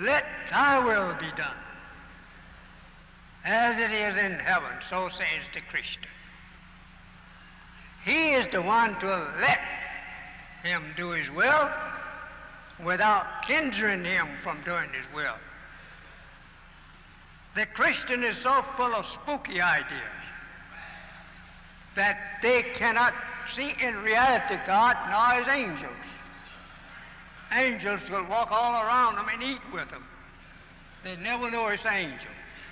let thy will be done. As it is in heaven, so says the Christian. He is the one to let him do his will without hindering him from doing his will. The Christian is so full of spooky ideas that they cannot see in reality God nor his angels. Angels will walk all around them and eat with them. They never know it's an angel.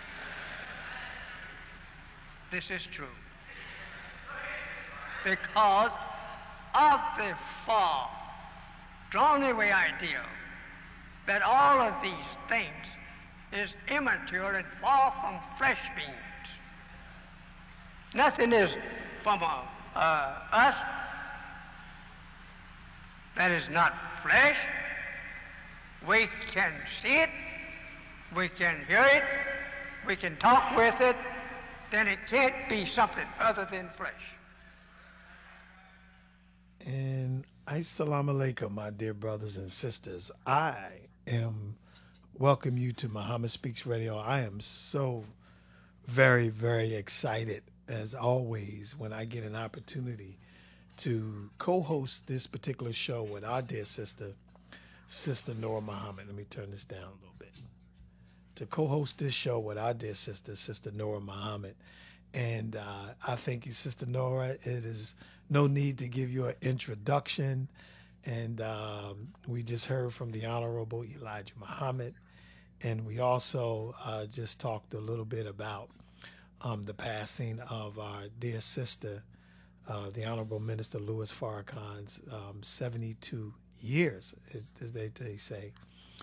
This is true. Because of the far, drawn away idea that all of these things is immature and far from flesh beings. Nothing is from us that is not flesh. We can see it, we can hear it, we can talk with it, then it can't be something other than flesh. And assalamu alaikum, my dear brothers and sisters. I am welcome you to Muhammad Speaks Radio. I am so very, very excited, as always, when I get an opportunity to co-host this particular show with our dear sister, Sister Nora Muhammad. Let me turn this down a little bit. To co-host this show with our dear sister, Sister Nora Muhammad. And I think, Sister Nora, it is no need to give you an introduction. And we just heard from the Honorable Elijah Muhammad. And we also just talked a little bit about the passing of our dear sister, the Honorable Minister Louis Farrakhan's 72 years, as they say,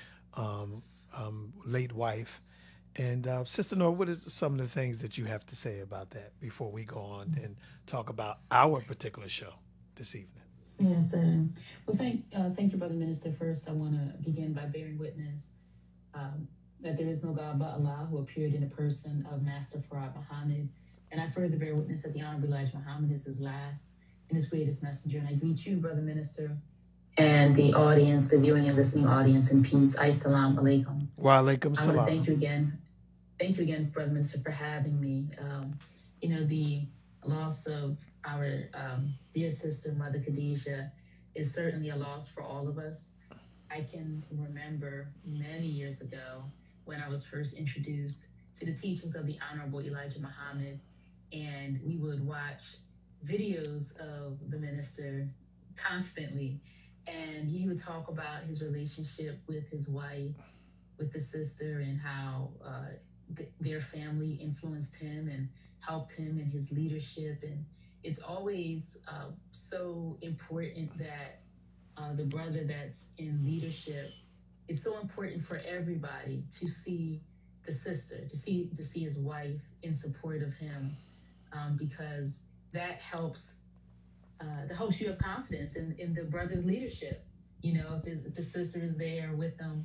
late wife. And Sister Nora, what is some of the things that you have to say about that before we go on and talk about our particular show this evening? Yes, well, thank you, Brother Minister. First, I want to begin by bearing witness that there is no God but Allah, who appeared in the person of Master Farad Muhammad. And I further bear witness that the Honorable Elijah Muhammad is his last and his greatest messenger. And I greet you, Brother Minister, and the audience, the viewing and listening audience, in peace. Assalamu alaikum. Wa alaikum salam. I want to thank you again. Thank you again, Brother Minister, for having me. The loss of our dear sister, Mother Khadijah, is certainly a loss for all of us. I can remember many years ago when I was first introduced to the teachings of the Honorable Elijah Muhammad, and we would watch videos of the minister constantly, and he would talk about his relationship with his wife, with the sister, and how their family influenced him and helped him in his leadership. And it's always so important that the brother that's in leadership, it's so important for everybody to see the sister, to see his wife in support of him, because that helps you have confidence in the brother's leadership. If the sister is there with him,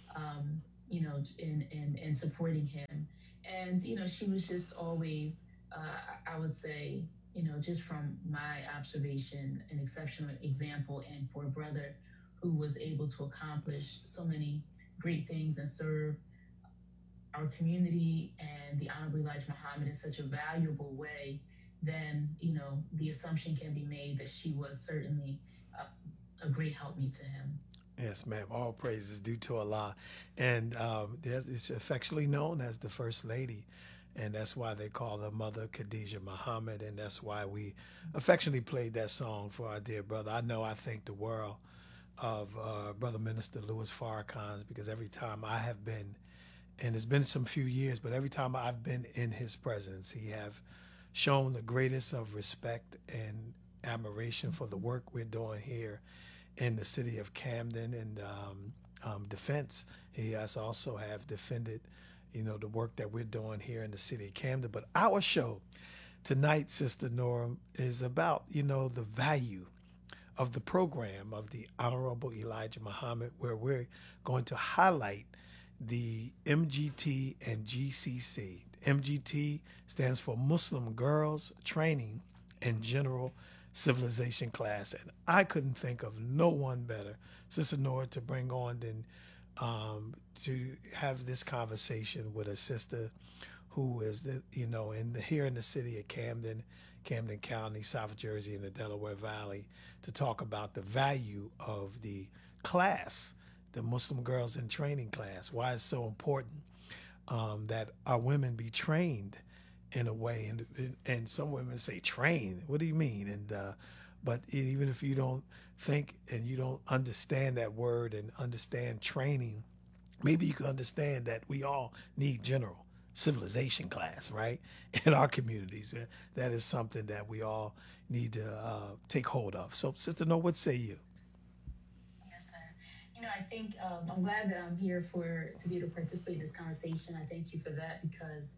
and supporting him. And, she was just always, I would say, just from my observation, an exceptional example, and for a brother who was able to accomplish so many great things and serve our community and the Honorable Elijah Muhammad in such a valuable way, then, the assumption can be made that she was certainly a great helpmeet to him. Yes, ma'am. All praise is due to Allah. And it's affectionately known as the First Lady. And that's why they call her Mother Khadijah Muhammad. And that's why we affectionately played that song for our dear brother. I think the world of Brother Minister Louis Farrakhan's, because every time I have been, and it's been some few years, but every time I've been in his presence, he have shown the greatest of respect and admiration for the work we're doing here in the city of Camden and defense. He has also have defended, the work that we're doing here in the city of Camden. But our show tonight, Sister Nora, is about, the value of the program of the Honorable Elijah Muhammad, where we're going to highlight the MGT and GCC. MGT stands for Muslim Girls Training and General Civilization class, and I couldn't think of no one better, Sister Nora, to bring on than to have this conversation with a sister who is here in the city of Camden County, South Jersey, and the Delaware Valley, to talk about the value of the class, the Muslim Girls in Training class. Why it's so important that our women be trained in a way, and some women say train. What do you mean? But even if you don't think and you don't understand that word and understand training, maybe you can understand that we all need general civilization class, right? In our communities, that is something that we all need to take hold of. So, Sister No, what say you? Yes, sir. I think I'm glad that I'm here to be able to participate in this conversation. I thank you for that because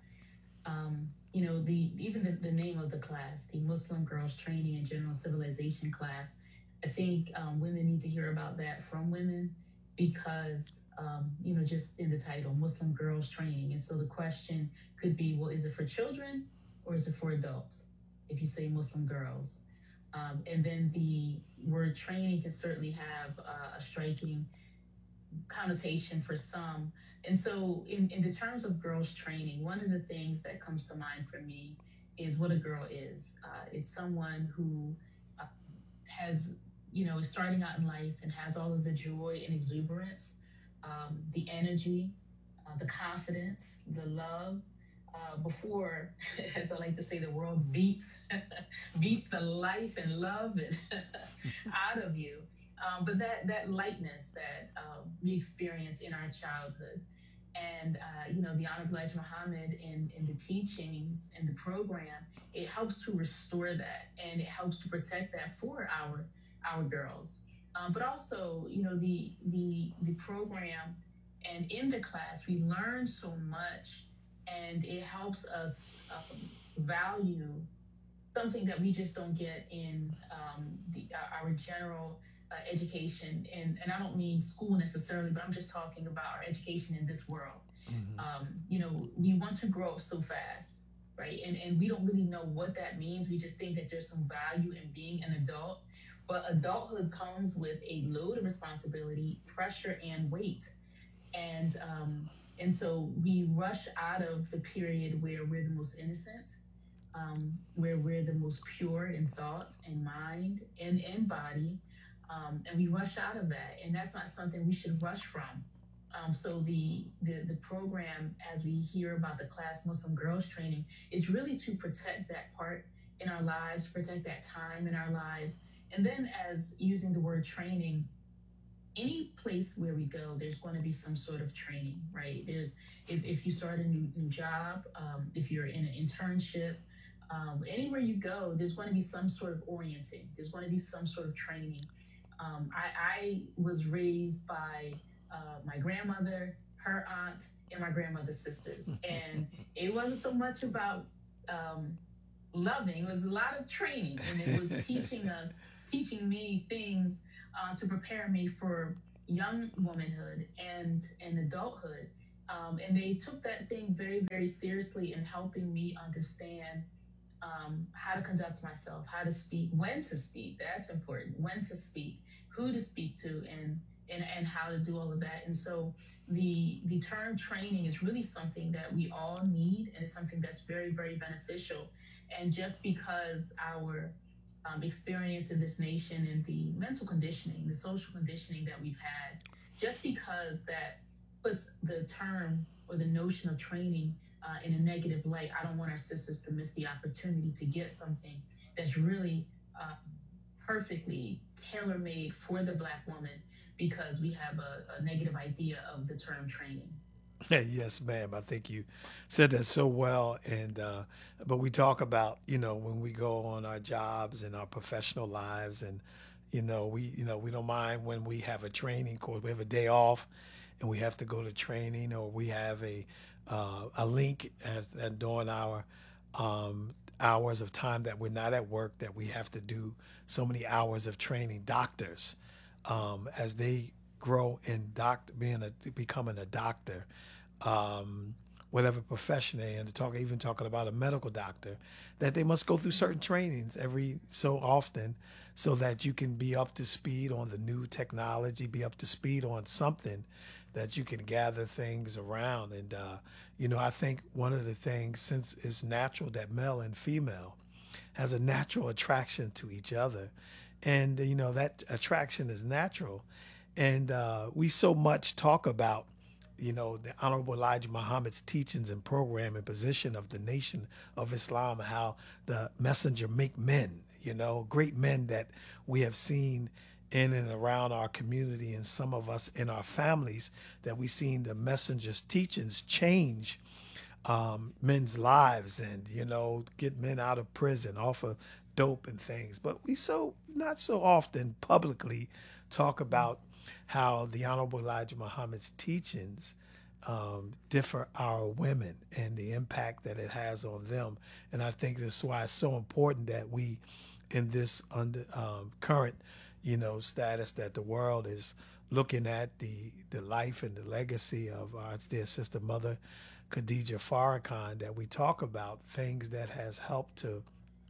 the name of the class, the Muslim Girls Training and General Civilization class, I think women need to hear about that from women because just in the title, Muslim Girls Training. And so the question could be, well, is it for children or is it for adults? If you say Muslim girls. And then the word training can certainly have a striking connotation for some. And so in the terms of girls training, one of the things that comes to mind for me is what a girl is. It's someone who has, is starting out in life and has all of the joy and exuberance, the energy, the confidence, the love, before, as I like to say, the world beats the life and love and out of you. But that lightness that we experience in our childhood. And, the Honorable Elijah Muhammad in the teachings and the program, it helps to restore that and it helps to protect that for our girls. But also, the program and in the class, we learn so much and it helps us value something that we just don't get in our general education. And I don't mean school necessarily, but I'm just talking about our education in this world. We want to grow up so fast, right? And we don't really know what that means. We just think that there's some value in being an adult. But adulthood comes with a load of responsibility, pressure, and weight. And so we rush out of the period where we're the most innocent, where we're the most pure in thought and mind and body. And we rush out of that. And that's not something we should rush from. So the program, as we hear about the class Muslim Girls Training, is really to protect that part in our lives, protect that time in our lives. And then as using the word training, any place where we go, there's going to be some sort of training, right? If you start a new job, if you're in an internship, anywhere you go, there's going to be some sort of orienting. There's going to be some sort of training. I was raised by my grandmother, her aunt, and my grandmother's sisters. And it wasn't so much about loving, it was a lot of training. And it was teaching me things to prepare me for young womanhood and adulthood. And they took that thing very, very seriously in helping me understand how to conduct myself, how to speak, when to speak. That's important. When to speak, who to speak to, and how to do all of that. And so the term training is really something that we all need, and it's something that's very, very beneficial. And just because our experience in this nation and the mental conditioning, the social conditioning that we've had, just because that puts the term or the notion of training in a negative light, I don't want our sisters to miss the opportunity to get something that's really perfectly tailor-made for the Black woman, because we have a negative idea of the term training. Yes, ma'am. I think you said that so well. And but we talk about, when we go on our jobs and our professional lives, and we don't mind when we have a training course, we have a day off, and we have to go to training, or we have a link as during our hours of time that we're not at work, that we have to do so many hours of training. Doctors, as they grow in becoming a doctor, whatever profession they're in, even talking about a medical doctor, that they must go through certain trainings every so often, so that you can be up to speed on the new technology, be up to speed on something that you can gather things around. And, I think one of the things, since it's natural that male and female has a natural attraction to each other, and, that attraction is natural. And we so much talk about, the Honorable Elijah Muhammad's teachings and program and position of the Nation of Islam, how the messenger make men, great men that we have seen in and around our community, and some of us in our families, that we seen the messenger's teachings change men's lives, and get men out of prison off of dope and things. But we not so often publicly talk about how the Honorable Elijah Muhammad's teachings differ our women and the impact that it has on them. And I think that's why it's so important that we, in this current, status that the world is looking at the life and the legacy of our dear sister mother Khadijah Farrakhan, that we talk about things that has helped to,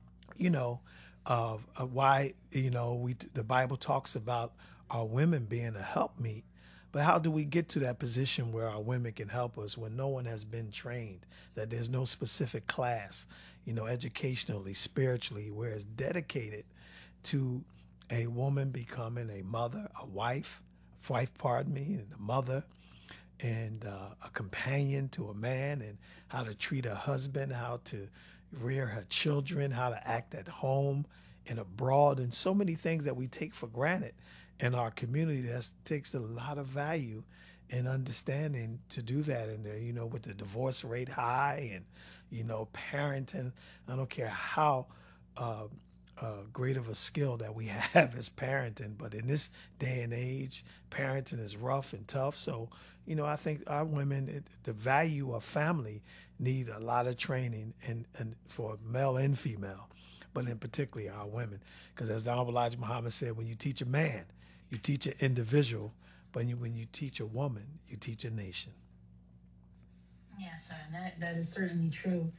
why, the Bible talks about our women being a helpmeet. But how do we get to that position where our women can help us when no one has been trained, that there's no specific class, educationally, spiritually, where it's dedicated to a woman becoming a mother, a wife, and a mother, and a companion to a man, and how to treat her husband, how to rear her children, how to act at home and abroad, and so many things that we take for granted in our community. That takes a lot of value and understanding to do that. And with the divorce rate high, and parenting, I don't care how great of a skill that we have as parenting, but in this day and age, parenting is rough and tough. So I think our women, the value of family, need a lot of training, and for male and female, but in particular our women, because as the Honorable Elijah Muhammad said, when you teach a man, you teach an individual, but when you teach a woman, you teach a nation. Yes, sir. That is certainly true.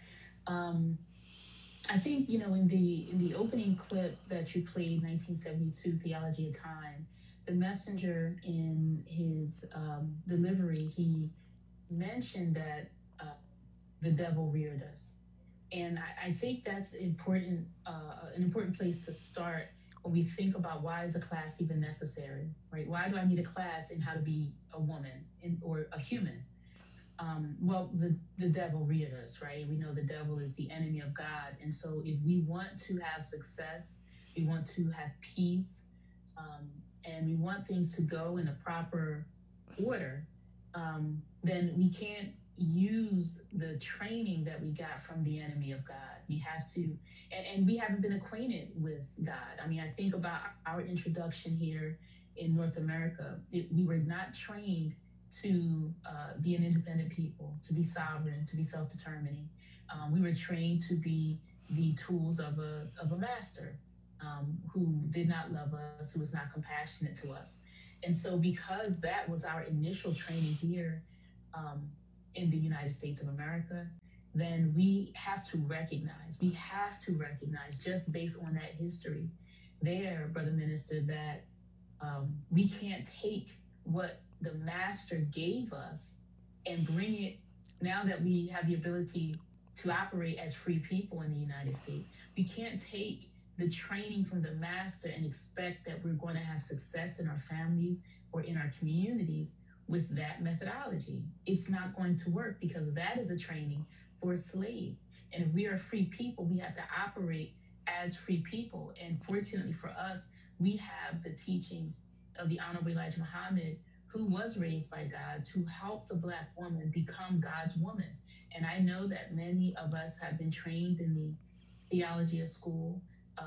I think in the opening clip that you played, 1972 Theology of Time, the messenger in his delivery, he mentioned that the devil reared us, and I think that's important, an important place to start when we think about why is a class even necessary, right? Why do I need a class in how to be a woman or a human? Well, the devil reared us, right? We know the devil is the enemy of God. And so if we want to have success, we want to have peace, and we want things to go in a proper order, then we can't use the training that we got from the enemy of God. We have to, and we haven't been acquainted with God. I mean, I think about our introduction here in North America. We were not trained to be an independent people, to be sovereign, to be self-determining. We were trained to be the tools of a master who did not love us, who was not compassionate to us. And so because that was our initial training here in the United States of America, then we have to recognize, just based on that history there, Brother Minister, that we can't take what the master gave us and bring it, now that we have the ability to operate as free people in the United States, we can't take the training from the master and expect that we're going to have success in our families or in our communities with that methodology. It's not going to work, because that is a training for a slave. And if we are free people, we have to operate as free people. And fortunately for us, we have the teachings of the Honorable Elijah Muhammad, who was raised by God to help the Black woman become God's woman. And I know that many of us have been trained in the theology of school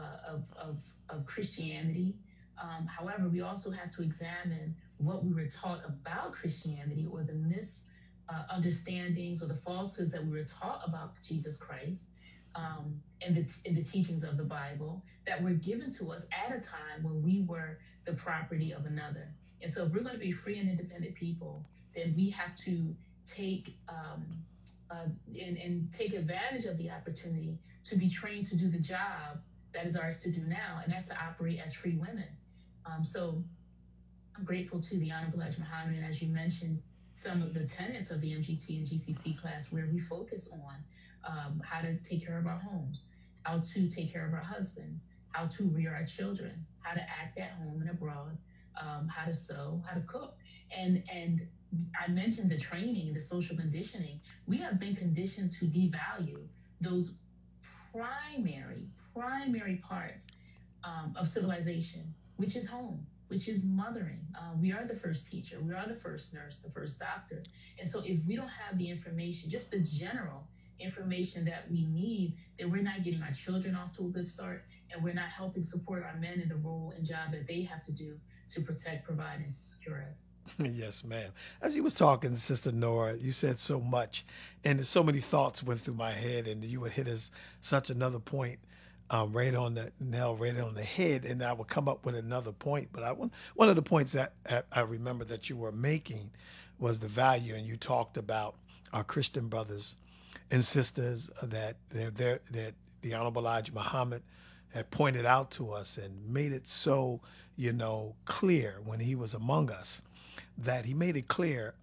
of Christianity. However, we also have to examine what we were taught about Christianity, or the misunderstandings or the falsehoods that we were taught about Jesus Christ, and the teachings of the Bible that were given to us at a time when we were the property of another. And so if we're going to be free and independent people, then we have to take and take advantage of the opportunity to be trained to do the job that is ours to do now, and that's to operate as free women. So I'm grateful to the Honorable Elijah Muhammad, and as you mentioned, some of the tenets of the MGT and GCC class, where we focus on how to take care of our homes, how to take care of our husbands, how to rear our children, how to act at home and abroad, how to sew, how to cook. And I mentioned the training, the social conditioning. We have been conditioned to devalue those primary parts of civilization, which is home, which is mothering. We are the first teacher, we are the first nurse, the first doctor. And so, if we don't have the information, just the general information that we need, then we're not getting our children off to a good start, and we're not helping support our men in the role and job that they have to do to protect, provide, and to secure us. Yes, ma'am. As you was talking, Sister Nora, you said so much, and so many thoughts went through my head, and you would hit us such another point, right on the nail, right on the head, and I would come up with another point. But one of the points that I remember that you were making was the value, and you talked about our Christian brothers and sisters that that the Honorable Elijah Muhammad had pointed out to us and made it so, clear when he was among us, that he made it clear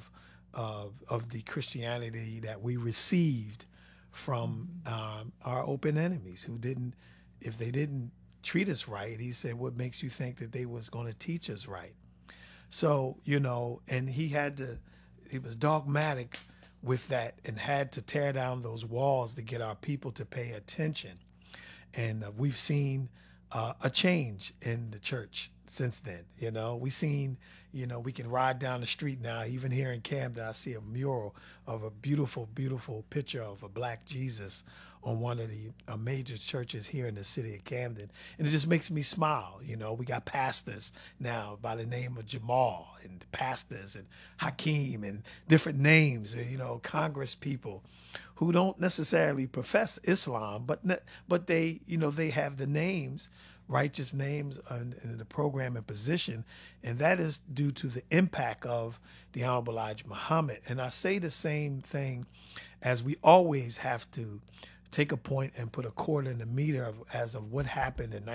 of the Christianity that we received from our open enemies who didn't, if they didn't treat us right, he said, what makes you think that they was going to teach us right? So, and he was dogmatic with that and had to tear down those walls to get our people to pay attention. And we've seen a change in the church since then. We've seen, we can ride down the street now. Even here in Camden, I see a mural of a beautiful, beautiful picture of a black Jesus on one of the major churches here in the city of Camden. And it just makes me smile. We got pastors now by the name of Jamal, and pastors and Hakeem and different names, Congress people who don't necessarily profess Islam, but they, they have the names, righteous names in the program and position, and that is due to the impact of the Honorable Elijah Muhammad. And I say the same thing as we always have to take a point and put a quarter in the meter as of what happened in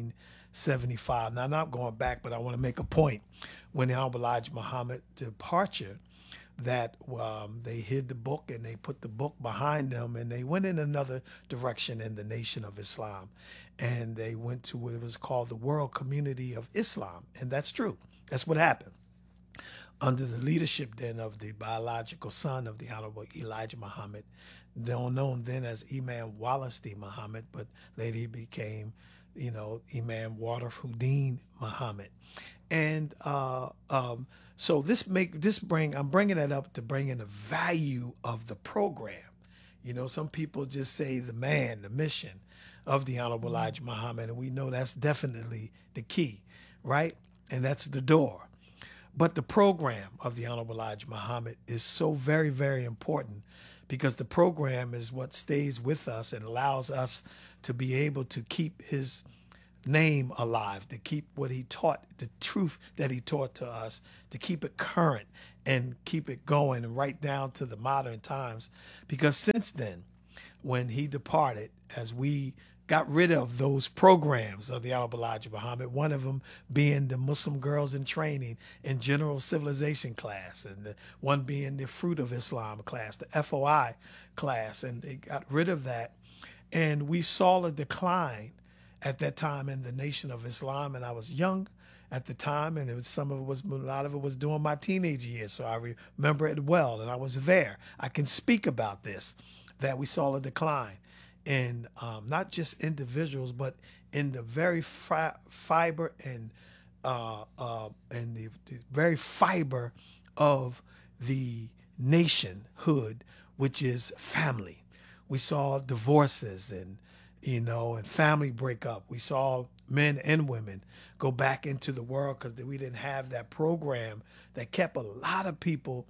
1975. Now, I'm not going back, but I want to make a point. When the Honorable Elijah Muhammad departure, that they hid the book and they put the book behind them, and they went in another direction in the Nation of Islam, and they went to what was called the World Community of Islam. And that's true. That's what happened under the leadership then of the biological son of the Honorable Elijah Muhammad, known then as Imam Wallenstein Muhammad, but later he became, Imam Water-Houdin Muhammad. And so I'm bringing that up to bring in the value of the program. Some people just say the mission of the Honorable Elijah Muhammad, and we know that's definitely the key, right? And that's the door. But the program of the Honorable Elijah Muhammad is so very, very important, because the program is what stays with us and allows us to be able to keep his name alive, to keep what he taught, the truth that he taught to us, to keep it current and keep it going and right down to the modern times. Because since then, when he departed, as we got rid of those programs of the Honorable Elijah Muhammad, one of them being the Muslim Girls in Training and General Civilization class, and the one being the Fruit of Islam class, the FOI class, and they got rid of that. And we saw a decline at that time in the Nation of Islam, and I was young at the time, and a lot of it was during my teenage years, so I remember it well, and I was there. I can speak about this, that we saw a decline in not just individuals, but in the very fiber and the very fiber of the nationhood, which is family. We saw divorces and family breakup. We saw men and women go back into the world because we didn't have that program that kept a lot of people,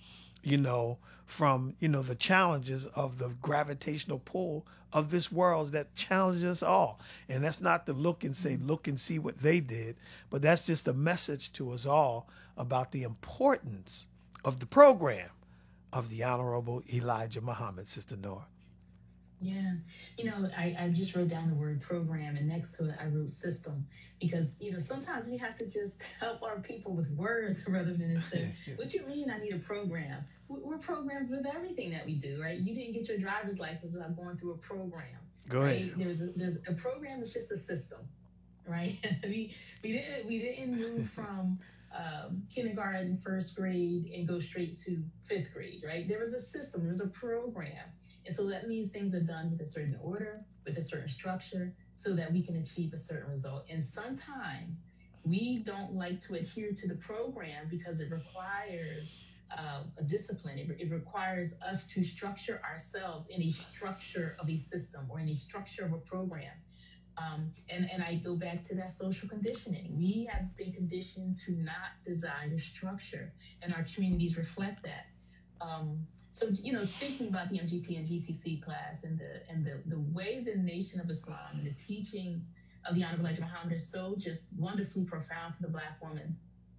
from, the challenges of the gravitational pull of this world that challenges us all. And that's not to look and see what they did, but that's just a message to us all about the importance of the program of the Honorable Elijah Muhammad, Sister Nora. Yeah. I just wrote down the word program and next to it I wrote system because, sometimes we have to just help our people with words, Brother Minister. What you mean I need a program? We're programmed with everything that we do, right? You didn't get your driver's license without going through a program, Go ahead. right? There's a program is just a system, right? we didn't move from kindergarten, first grade, and go straight to fifth grade, right? There was a system, there was a program, and so that means things are done with a certain order, with a certain structure, so that we can achieve a certain result. And sometimes we don't like to adhere to the program because it requires a discipline. It requires us to structure ourselves in a structure of a system or in a structure of a program. And I go back to that social conditioning. We have been conditioned to not desire structure, and our communities reflect that. So thinking about the MGT and GCC class and the way the Nation of Islam and the teachings of the Honorable Elijah Muhammad are so just wonderfully profound for the Black woman.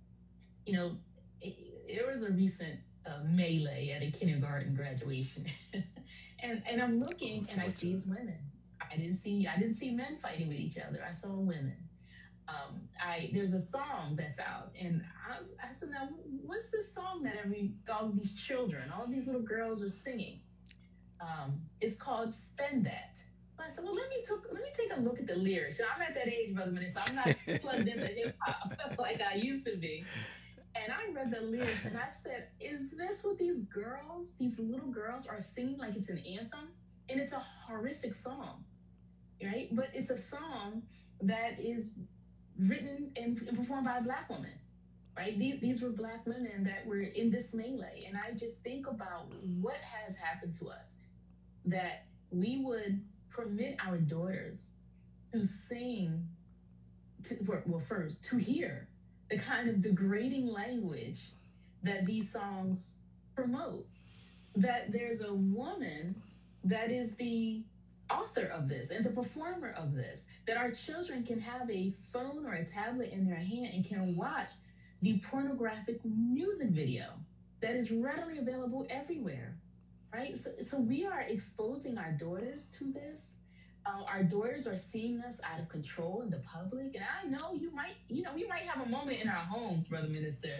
There was a recent melee at a kindergarten graduation, and I'm looking and I see it's women. I didn't see men fighting with each other. I saw women. There's a song that's out, and I said, now what's this song that all of these children, all of these little girls are singing? It's called "Spend That." So I said, well, let me take a look at the lyrics. I'm at that age, Brother Minister. I'm not plugged into hip hop like I used to be. And I read the lyrics and I said, is this what these little girls are singing like it's an anthem? And it's a horrific song, right? But it's a song that is written and performed by a Black woman, right? These were Black women that were in this melee. And I just think about what has happened to us, that we would permit our daughters to sing, first, to hear the kind of degrading language that these songs promote. That there's a woman that is the author of this and the performer of this, that our children can have a phone or a tablet in their hand and can watch the pornographic music video that is readily available everywhere, right? So we are exposing our daughters to this. Our daughters are seeing us out of control in the public, and I know we might have a moment in our homes, Brother Minister.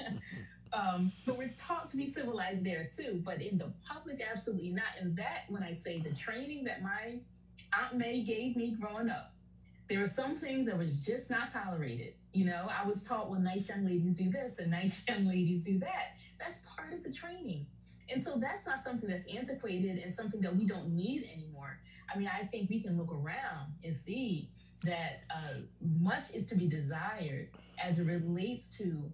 But we're taught to be civilized there too. But in the public, absolutely not. And that, when I say the training that my Aunt May gave me growing up, there were some things that was just not tolerated. I was taught, well, nice young ladies do this and nice young ladies do that. That's part of the training. And so that's not something that's antiquated and something that we don't need anymore. I mean, I think we can look around and see that much is to be desired as it relates to,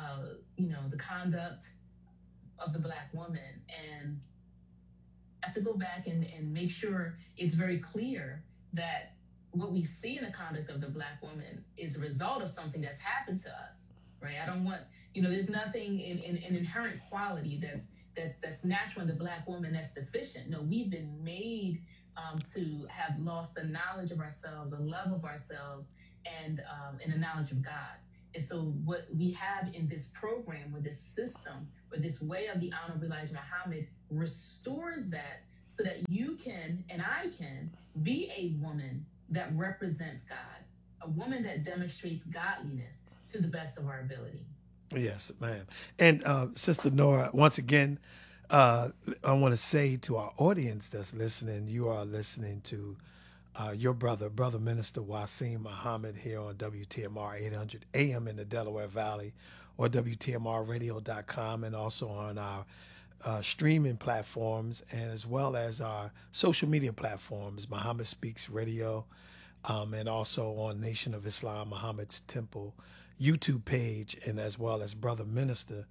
the conduct of the Black woman. And I have to go back and make sure it's very clear that what we see in the conduct of the Black woman is a result of something that's happened to us, right? I don't want, there's nothing in inherent quality that's natural in the Black woman that's deficient. No, we've been made to have lost the knowledge of ourselves, a love of ourselves, and a knowledge of God. And so what we have in this program, with this system, with this way of the Honorable Elijah Muhammad, restores that so that you can and I can be a woman that represents God, a woman that demonstrates godliness to the best of our ability. Yes, ma'am. And Sister Nora, once again, I want to say to our audience that's listening, you are listening to your brother Minister Wasim Muhammad here on WTMR 800 AM in the Delaware Valley, or WTMRradio.com, and also on our streaming platforms, and as well as our social media platforms, Muhammad Speaks Radio, and also on Nation of Islam Muhammad's Temple YouTube page, and as well as Brother Minister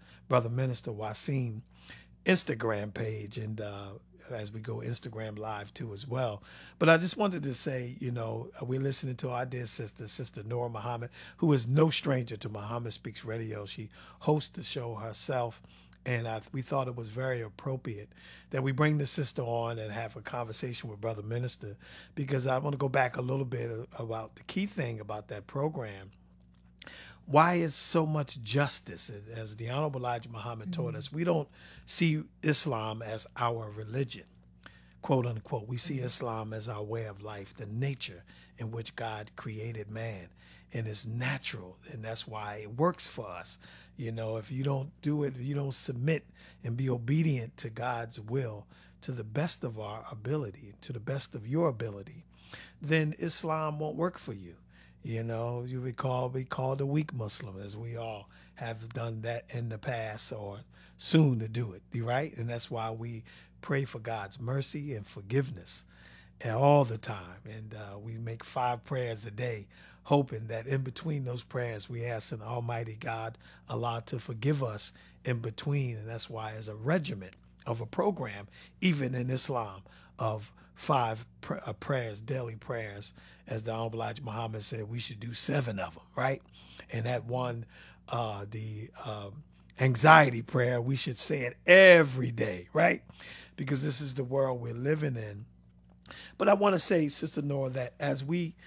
Wasim Instagram page, and as we go Instagram live too as well. But I just wanted to say, we're listening to our dear Sister Nora Muhammad, who is no stranger to Muhammad Speaks Radio. She hosts the show herself, and we thought it was very appropriate that we bring the sister on and have a conversation with Brother Minister, because I want to go back a little bit about the key thing about that program. Why is so much justice? As the Honorable Elijah Muhammad taught us, we don't see Islam as our religion, quote unquote. We see Islam as our way of life, the nature in which God created man, and it's natural, and that's why it works for us. You know, if you don't do it, you don't submit and be obedient to God's will to the best of our ability, to the best of your ability, then Islam won't work for you. You know, you recall be called a weak Muslim, as we all have done that in the past or soon to do it, right? And that's why we pray for God's mercy and forgiveness all the time. And we make 5 prayers a day, hoping that in between those prayers, we ask an Almighty God, Allah, to forgive us in between. And that's why, as a regiment of a program, even in Islam, of 5 prayers, daily prayers, as the Honorable Elijah Muhammad said, we should do 7 of them, right? And that one, the anxiety prayer, we should say it every day, right? Because this is the world we're living in. But I want to say, Sister Nora, that as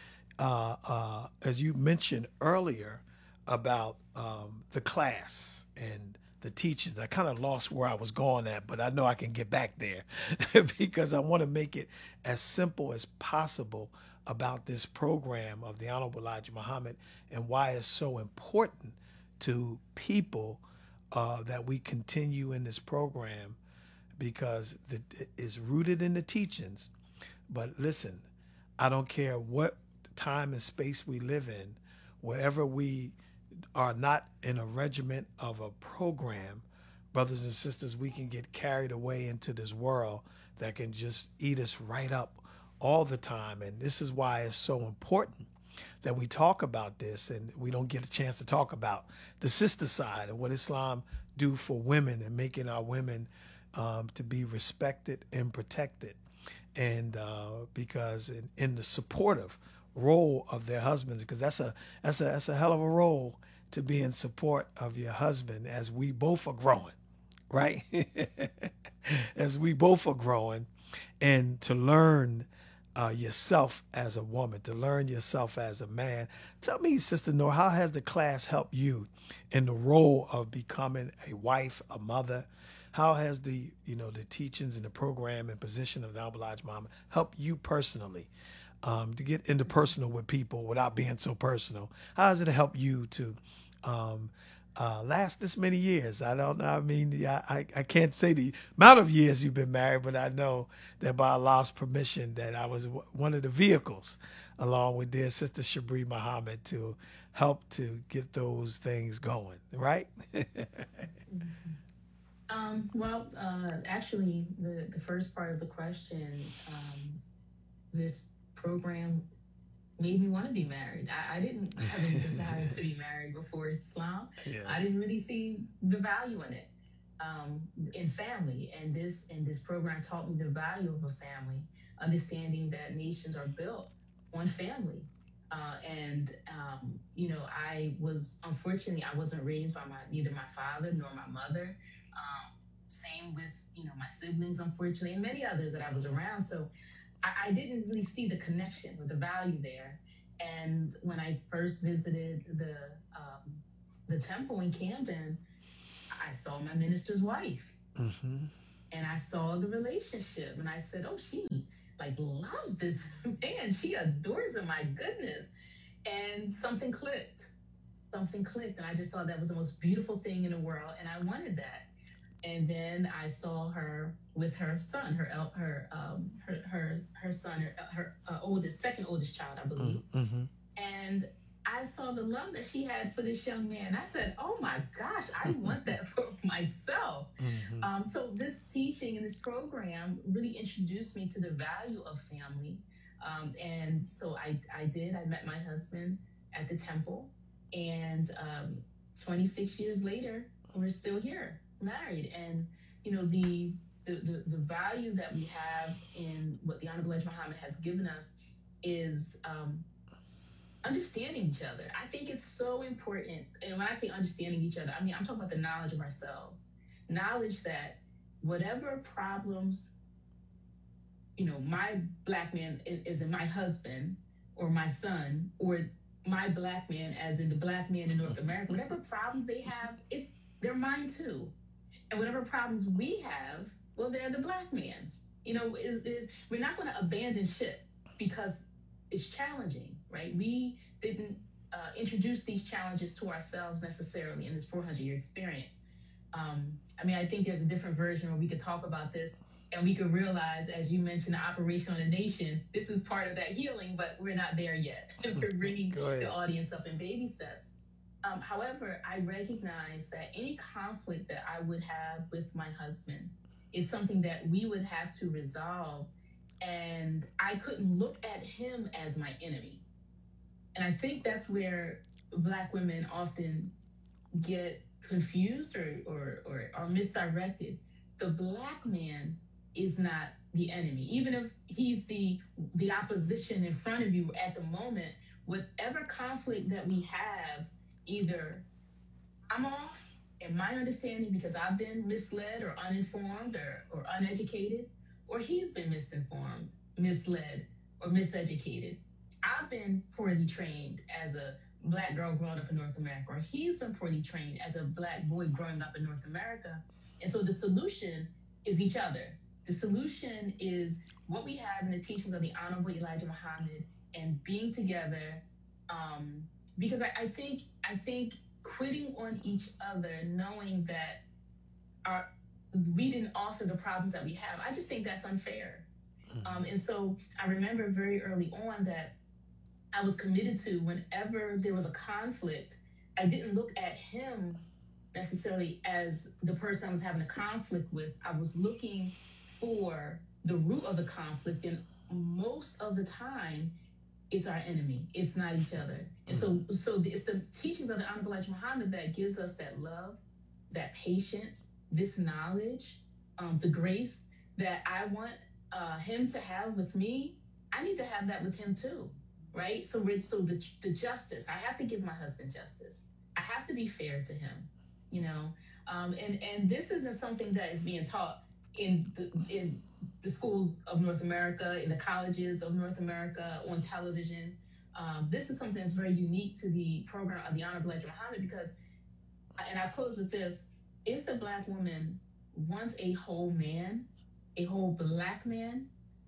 you mentioned earlier about the class and the teachings, I kind of lost where I was going at, but I know I can get back there because I want to make it as simple as possible about this program of the Honorable Elijah Muhammad and why it's so important to people that we continue in this program, because it is rooted in the teachings. But listen, I don't care what time and space we live in, wherever we are not in a regiment of a program, brothers and sisters, we can get carried away into this world that can just eat us right up all the time. And this is why it's so important that we talk about this, and we don't get a chance to talk about the sister side and what Islam do for women and making our women to be respected and protected. And because in the supportive role of their husbands, because that's a hell of a role to be in support of your husband as we both are growing, right? As we both are growing, and to learn yourself as a woman, to learn yourself as a man. Tell me, Sister Nora, how has the class helped you in the role of becoming a wife, a mother? How has the teachings and the program and position of the Honorable Elijah Muhammad helped you personally to get into personal with people without being so personal? How has it helped you to last this many years? I don't know. I mean, I can't say the amount of years you've been married, but I know that by Allah's permission that I was one of the vehicles, along with dear Sister Shabri Muhammad, to help to get those things going, right? Actually, the first part of the question, this program made me want to be married. I didn't have any desire to be married before Islam. Yes. I didn't really see the value in it, in family. And this program taught me the value of a family, understanding that nations are built on family. Unfortunately, I wasn't raised by neither my father nor my mother. Same with, my siblings, unfortunately, and many others that I was around. So I didn't really see the connection or the value there. And when I first visited the temple in Camden, I saw my minister's wife. Mm-hmm. And I saw the relationship, and I said, oh, she loves this man. She adores him, my goodness. And something clicked. And I just thought that was the most beautiful thing in the world, and I wanted that. And then I saw her with her son, her son, her second oldest child, I believe. Mm-hmm. And I saw the love that she had for this young man. I said, oh my gosh, I want that for myself. Mm-hmm. So this teaching and this program really introduced me to the value of family. And so I met my husband at the temple, and 26 years later, we're still here, married. And the value that we have in what the Honorable Elijah Muhammad has given us is understanding each other. I think it's so important. And when I say understanding each other, I mean, I'm talking about the knowledge of ourselves. Knowledge that whatever problems, my black man is in my husband or my son, or my black man as in the black man in North America, whatever problems they have, they're mine too. And whatever problems we have, well, they're the black man's. is we're not going to abandon ship because it's challenging, right? We didn't introduce these challenges to ourselves necessarily in this 400-year experience. I mean, I think there's a different version where we could talk about this and we could realize, as you mentioned, the operation on the nation, this is part of that healing, but we're not there yet. We're bringing the audience up in baby steps. However, I recognize that any conflict that I would have with my husband is something that we would have to resolve. And I couldn't look at him as my enemy. And I think that's where Black women often get confused or are misdirected. The Black man is not the enemy. Even if he's the opposition in front of you at the moment, whatever conflict that we have, either I'm off in my understanding because I've been misled or uninformed or uneducated, or he's been misinformed, misled, or miseducated. I've been poorly trained as a Black girl growing up in North America, or he's been poorly trained as a Black boy growing up in North America. And so the solution is each other. The solution is what we have in the teachings of the Honorable Elijah Muhammad and being together. Because I think quitting on each other, knowing that we didn't author the problems that we have, I just think that's unfair. And so I remember very early on that I was committed to, whenever there was a conflict, I didn't look at him necessarily as the person I was having a conflict with. I was looking for the root of the conflict, and most of the time, it's our enemy. It's not each other. And so it's the teachings of the Honorable Elijah Muhammad that gives us that love, that patience, this knowledge, the grace that I want him to have with me. I need to have that with him too, right? So the justice. I have to give my husband justice. I have to be fair to him, and this isn't something that is being taught in the schools of North America, in the colleges of North America, on television. This is something that's very unique to the program of the Honorable Elijah Muhammad because, and I close with this, if the Black woman wants a whole man, a whole Black man,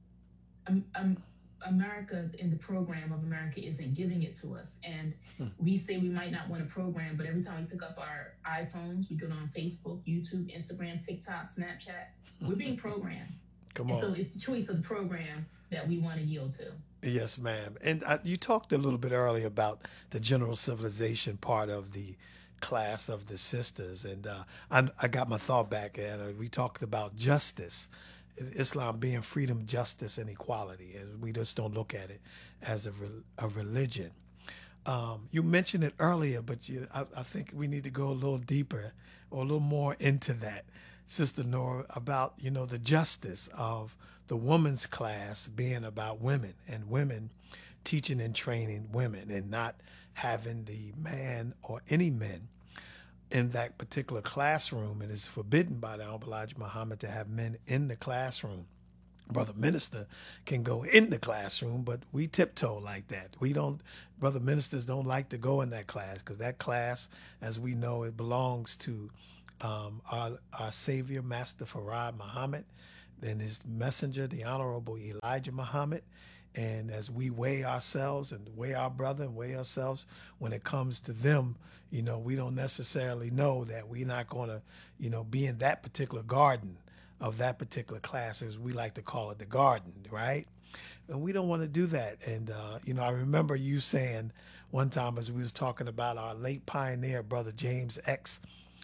America, in the program of America, isn't giving it to us. And we say we might not want a program, but every time we pick up our iPhones, we go on Facebook, YouTube, Instagram, TikTok, Snapchat, we're being programmed. Come on. So it's the choice of the program that we want to yield to. Yes, ma'am. And you talked a little bit earlier about the general civilization part of the class of the sisters. And I got my thought back, and we talked about justice. Islam being freedom, justice, and equality. And we just don't look at it as a religion. You mentioned it earlier, but I think we need to go a little deeper or a little more into that, Sister Nora, about, the justice of the woman's class being about women and women teaching and training women and not having the man or any men in that particular classroom. It is forbidden by the Honorable Elijah Muhammad to have men in the classroom. Brother minister can go in the classroom, but we tiptoe like that. Brother ministers don't like to go in that class because that class, as we know, it belongs to our Savior, Master Farad Muhammad, then his messenger, the Honorable Elijah Muhammad. And as we weigh ourselves and weigh our brother and weigh ourselves when it comes to them, we don't necessarily know that we're not going to, be in that particular garden of that particular class, as we like to call it, the garden, right? And we don't want to do that. And, I remember you saying one time as we was talking about our late pioneer, Brother James X,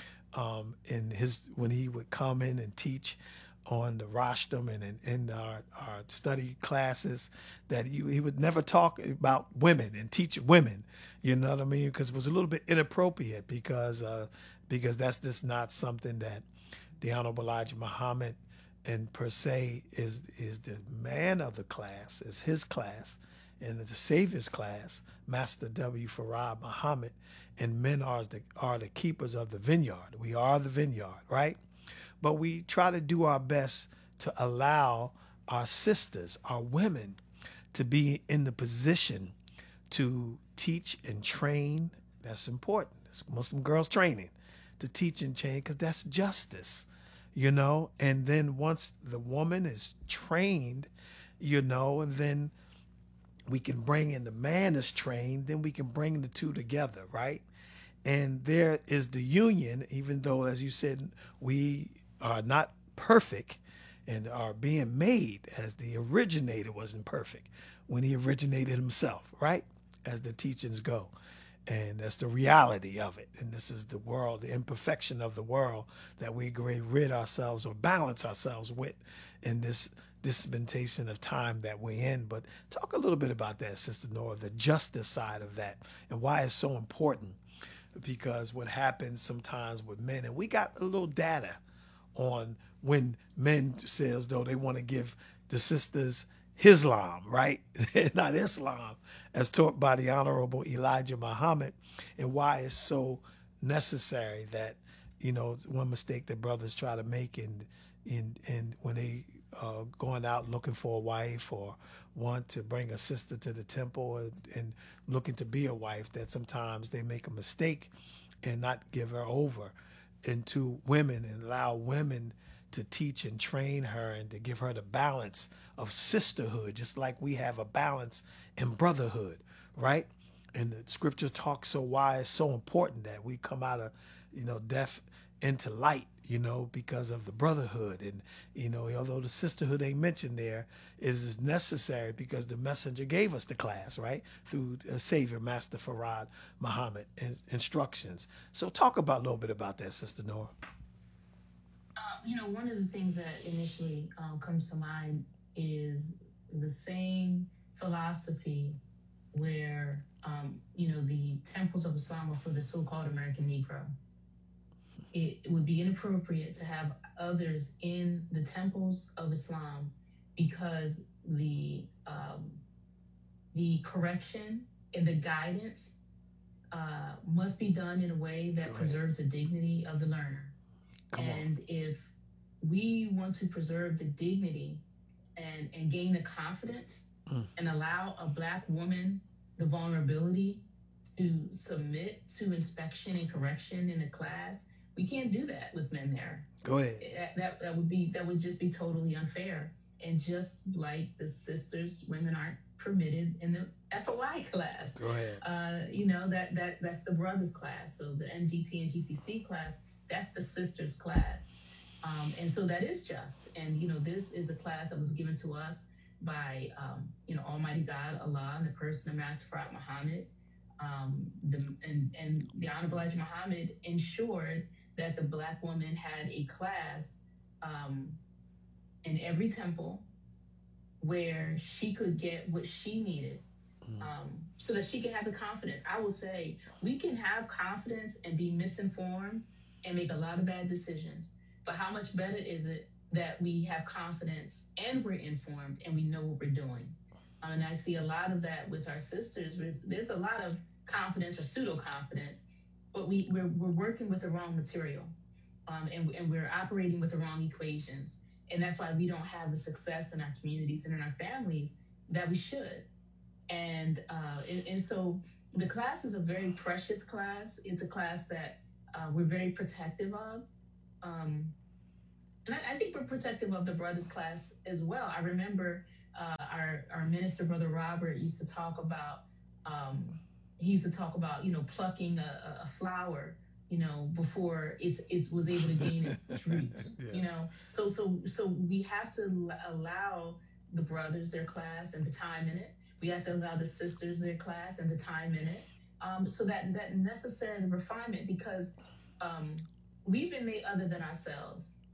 when he would come in and teach on the rostrum and in our study classes, that he would never talk about women and teach women, you know what I mean? Because it was a little bit inappropriate because that's just not something that the Honorable Elijah Muhammad and per se is the man of the class, is his class, and the Savior's class, Master W. Farad Muhammad, and men are the keepers of the vineyard. We are the vineyard, right? But we try to do our best to allow our sisters, our women, to be in the position to teach and train. That's important. It's Muslim girls training, to teach and train, because that's justice. and then once the woman is trained, and then we can bring in the man is trained, then we can bring the two together, right? And there is the union, even though, as you said, we are not perfect and are being made, as the originator wasn't perfect when he originated himself, right? As the teachings go. And that's the reality of it. And this is the world, the imperfection of the world that we rid ourselves or balance ourselves with in this dispensation of time that we're in. But talk a little bit about that, Sister Nora, the justice side of that and why it's so important. Because what happens sometimes with men, and we got a little data on when men say as though they want to give the sisters Islam, right? Not Islam, as taught by the Honorable Elijah Muhammad, and why it's so necessary that, one mistake that brothers try to make in when they going out looking for a wife or want to bring a sister to the temple and looking to be a wife, that sometimes they make a mistake and not give her over into women and allow women to teach and train her and to give her the balance of sisterhood, just like we have a balance in brotherhood, right? And the scripture talks so why it's so important that we come out of, death into light, because of the brotherhood. And, although the sisterhood ain't mentioned there, is necessary because the messenger gave us the class, right? Through Savior, Master Farad Muhammad, instructions. So talk about a little bit about that, Sister Nora. One of the things that initially comes to mind is the same philosophy where, the temples of Islam are for the so-called American Negro. It would be inappropriate to have others in the temples of Islam because the correction and the guidance must be done in a way that preserves the dignity of the learner. And if we want to preserve the dignity and gain the confidence and allow a Black woman the vulnerability to submit to inspection and correction in a class, we can't do that with men there. Go ahead. That would just be totally unfair. And just like the sisters, women aren't permitted in the FOI class. Go ahead. That's the brothers class. So the MGT and GCC class, that's the sisters class. And so that is just. And, this is a class that was given to us by, Almighty God, Allah, and the person of Master Farad Muhammad. And the Honorable Elijah Muhammad ensured that the Black woman had a class in every temple where she could get what she needed so that she could have the confidence. I will say we can have confidence and be misinformed and make a lot of bad decisions. But how much better is it that we have confidence and we're informed and we know what we're doing? And I see a lot of that with our sisters. There's a lot of confidence or pseudo-confidence, but we're working with the wrong material, and we're operating with the wrong equations. And that's why we don't have the success in our communities and in our families that we should. And so the class is a very precious class. It's a class that we're very protective of. And I think we're protective of the brothers class as well. I remember our minister, Brother Robert, used to talk about plucking a flower, before it was able to gain its roots. Yes. So we have to allow the brothers their class and the time in it. We have to allow the sisters their class and the time in it. So that necessary refinement, because we've been made other than ourselves.